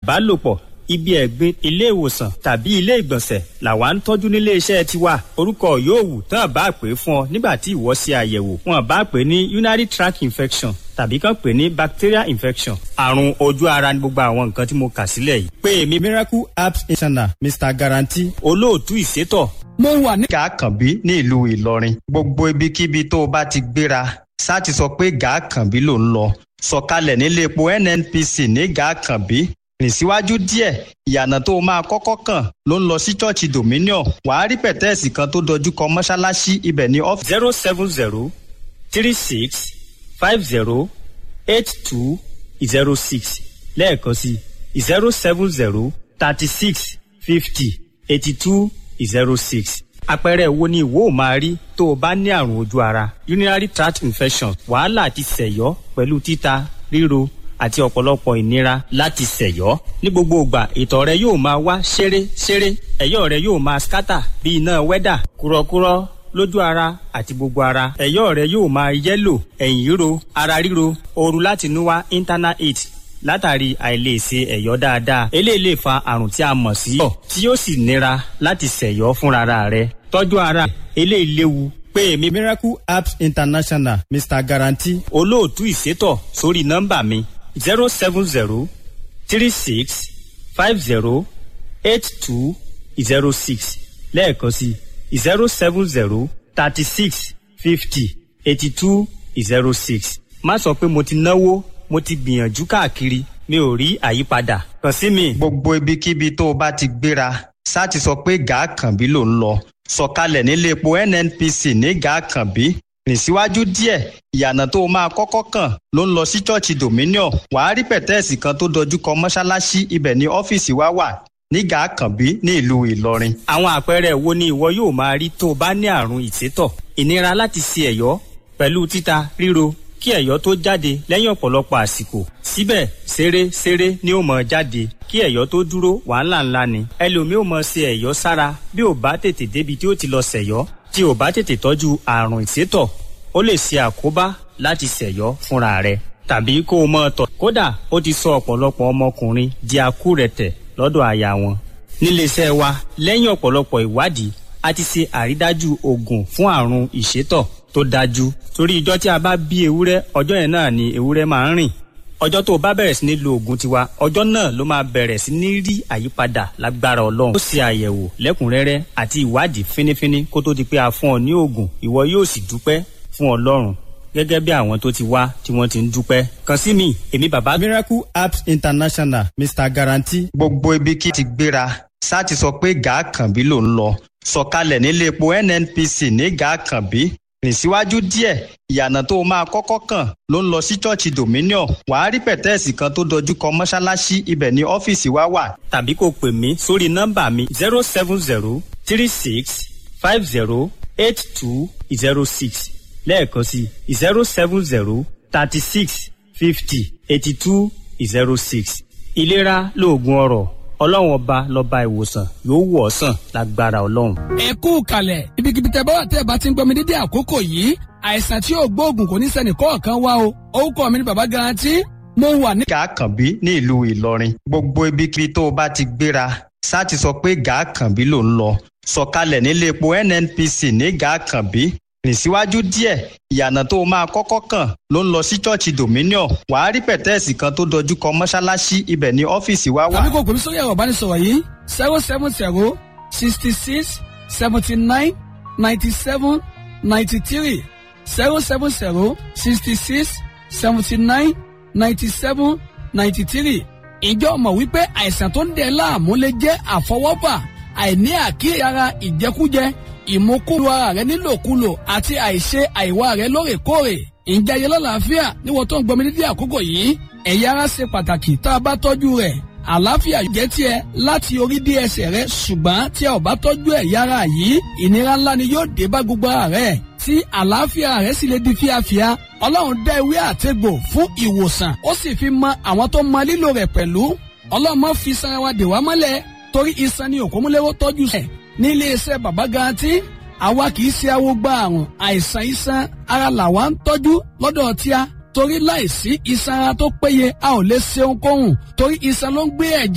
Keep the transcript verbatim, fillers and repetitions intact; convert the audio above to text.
ìbálòpọ̀, ibi ẹ̀gbin, ilé ìwòsàn tàbí ilé ìgbọ̀nsẹ̀ làwa ń tọ́jú nílé iṣẹ́ tiwa. Orúkọ yòówù tán bá pè fún ọ nígbà tí ìwọ ṣe àyẹ̀wò. Wọ́n bá pè ní urinary tract infection tàbí kàn pè ní bacterial infection. Àrùn ojú ara ní gbogbo àwọn nǹkan tí mo kà sílẹ̀ yìí. Pé èmi Miracle Herbs International Mister Guarantee olóòtú ìsétọ̀. Mo wà ní Gàákànbí ní ìlú Ìlọrin. Gbogbo ibikíbi tó o bá ti gbéra ṣáà ti sọ pé Gàákànbí ló ń lọ. Sọ̀kalẹ̀ nílé epo N N P C ní Gàákànbí. Rìn síwájú díẹ̀, ìyànà tó o máa kọ́kọ́ kàn ló ń lọ sí ṣọ́ọ̀ṣì Dominion. Wàá rí pẹ̀tẹ́ẹ̀sì kan tó dojú kọ mọ́ṣáláṣí, ibẹ̀ ní ọ́fíìsì. zero seven zero three six five zero eight two zero six lẹ́ẹ̀kan sí zero seven zero thirty six fifty eighty two zero six. Àpẹẹrẹ wo ni ìwọ ò máa rí tó o bá ní àrùn ojú ara? Urinary tract infection, wàhálà àti sẹ̀yọ́ pẹ̀lú títa, ríro àti ọ̀pọ̀lọpọ̀ ìnira láti sẹ̀yọ́. Ní gbogbo ìgbà ìtọ̀ rẹ yóò máa wá ṣeré ṣeré, ẹ̀yọ́ rẹ yóò máa skátà bí iná wẹ́dà, kúrọ́kúrọ́ lójú ara àti gbogbo ara. Ẹ̀yọ́ rẹ yóò máa yẹ́lò, ẹ̀yìn ríro, ara ríro, ooru láti inú wá, internal heat látàrí àìlèṣe ẹ̀yọ́ dáadáa. Eléyìí lè fa àrùn tí a mọ̀ sí ọ̀ tí yóò sì nira láti sẹ̀yọ́ fúnra rẹ. Tọ́jú ara eléyìí léwu. Pé èmi Miracle Herbs International Mister Guarantee olóòtú ìsétọ̀ sórí nọ́mbà mi zero seven zero three six five zero eight two zero six lẹ́ẹ̀kan sí zero seven zero thirty six fifty eighty two zero six. Má sọ pé mo ti náwó, mo ti gbìyànjú káàkiri, mi ò rí àyípadà. Kàn sí mi. Gbogbo ibikíbi tó o bá ti gbéra ṣáà ti sọ pé Gàákànbí ló ń lọ. Sọ̀kalẹ̀ nílé epo N N P C ní Gàákànbí. Rìn síwájú díẹ̀, ìyànà tó o máa kọ́kọ́ kàn ló ń lọ sí ṣọ́ọ̀ṣì Dominion. Wàá rí pẹ̀tẹ́ẹ̀sì kan tó dojú kọ mọ́ṣáláṣí, ibẹ̀ ní ọ́fíìsì wa wà ní Gàákànbí ní ìlú Ìlọrin. Àwọn àpẹẹrẹ wo ni ìwọ yóò máa rí tó o bá ní àrùn ìsétọ̀? Ìnira láti ṣe ẹ̀yọ́ pẹ̀lú títa, ríro, kí ẹ̀yọ́ tó jáde lẹ́yìn ọ̀pọ̀lọpọ̀ àsìkò. Síbẹ̀ ṣeré ṣeré ni ó mọ̀ jáde. Kí ẹ̀yọ́ tó dúró wàhálà ńlá ni. Ẹlòmíì ò mọ̀ ṣe ẹ̀yọ́ sára bí ò bá tètè débi tí ó ti lọ ṣẹ̀yọ́. Tí ò bá tètè tọ́jú àrùn ìsétọ̀, ó lè ṣe àkóbá láti ṣẹ̀yọ́ fúnra rẹ̀. Tàbí kó o mọ̀ tọ̀. Kódà ó ti sọ ọ̀pọ̀lọpọ̀ ọmọkùnrin di akúrẹ̀tẹ̀ lọ́dọ̀ aya wọn. Níléeṣẹ́ wa, lẹ́yìn ọ̀pọ̀lọpọ̀ ìwádìí, a ti ṣe àrídájú oògùn fún àrùn ìsétọ̀ tó dájú. Torí ìjọ́ tí a bá bí ewúrẹ́, ọjọ́ yẹn náà ni ewúrẹ́ máa ń rìn. Ọjọ́ tó o bá bẹ̀rẹ̀ sí ní lo oògùn tiwa, ọjọ́ náà ló máa bẹ̀rẹ̀ sí ní rí àyípadà lágbára Ọlọ́run. Ó ṣe àyẹ̀wò lẹ́kùnrẹ́rẹ́ àti ìwádìí fínífíní kó tó di pé a fún ọ ní oògùn. Ìwọ yóò sì dúpẹ́ fún Ọlọ́run gẹ́gẹ́ bí àwọn tó ti wá tí wọ́n ti ń dúpẹ́. Kàn sí mi, èmi bàbá Miracle Herbs International Mister Guarantee. Gbogbo ibikíbi ti gbéra ṣáà ti sọ pé Gàákànbí ló ń lọ. Sọ̀kalẹ̀ nílé epo N N P C ní Gàákànbí. Rìn síwájú díẹ̀, ìyànà tó o máa kọ́kọ́ kàn ló ń lọ sí ṣọ́ọ̀ṣì Dominion. Wàá rí pẹ̀tẹ́ẹ̀sì kan tó dojú kọ mọ́ṣáláṣí, ibẹ̀ ní ọ́fíìsì wa wà. Tàbí kó pè mí sórí nọ́mbà mi zero seven zero three six five zero eight two zero six lẹ́ẹ̀kan sí zero seven zero thirty six fifty eighty two zero six. Ìlera lóògùn ọrọ̀. Ọlọ́run ọba lọ́ba ìwòsàn yóò wọ̀ ọ́ sàn lágbára Ọlọ́run. ẹ kú kalẹ̀ ibikíbi tẹ́ bá wà tẹ́ bá ti ń gbọ́ mi dédé àkókò yìí. Àìsàn tí yóò gbóògùn kò ní sẹ́ni kọ̀ọ̀kan wá o. Orúkọ mi ni Bàbá Guarantee. Mo wà ní Gàákànbí ní ìlú Ìlọrin. Gbogbo ibikíbi tó o bá ti gbéra ṣáà ti sọ pé Gàákànbí ló ń lọ. Sọ̀kalẹ̀ nílé epo N N P C ní Gàákànbí. Rìn síwájú díẹ̀, ìyànà tó o máa kọ́kọ́ kàn ló ń lọ sí ṣọ́ọ̀ṣì Dominion. Wàá rí pẹ̀tẹ́ẹ̀sì kan tó dojú kọ mọ́ṣáláṣí, ibẹ̀ ní ọ́fíìsì wa wà. tàbí kò pèmí sórí ẹ̀rọ ìbánisọ̀rọ̀ yìí zero seven zero sixty six seventy nine ninety seven ninety three zero seven zero sixty six seventy nine ninety seven ninety three. Ìjọ mọ̀ wípé àìsàn tó ń dẹ láàmú lè jẹ́ àfọwọ́bà, àìní àkíyèsára, ìjẹkújẹ, ìmúkúrò ara rẹ nílòkulò àti àìṣe àìwá rẹ lóòrèkóòrè. Ǹjẹ́ ayé lálàáfíà níwọ̀n tó ń gbọmí dídí àkókò yìí? Ẹ̀yà ara ṣe pàtàkì tá a bá tọ́jú rẹ̀. Àlàáfíà jẹ́ tiẹ̀ láti orí dé ẹsẹ̀ rẹ, ṣùgbọ́n tí a ò bá tọ́jú ẹ̀yà ara yìí, ìnira ńlá ni yóò dé bá gbogbo ara rẹ̀. Tí àlàáfíà rẹ̀ sì lè di fíafíà, Ọlọ́run dá ewé àtegbò fún ìwòsàn, ó sì fi mọ àwọn tó mọ lílò rẹ̀ pẹ̀lú. Ọlọ́run má fi iṣan wa dè wá mọ́lẹ̀, torí iṣan ni òkúmúlẹ́wọ́ tọ́jú rẹ̀. Ní ilé-iṣẹ́ Bàbá Guarantee, àwa kì í ṣe awo gba àrùn àìsàn iṣan ara làwa ń tọ́jú lọ́dọ̀ tíá, torí láìsí iṣan ara tó péye a ò lè ṣe ohunkóhun, torí iṣan ló ń gbé ẹ̀jẹ̀